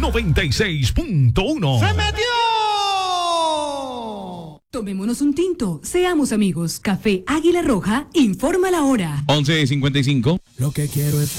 96.1. ¡Se metió! Tomémonos un tinto, seamos amigos. Café Águila Roja informa la hora. 11:55. Lo que quiero es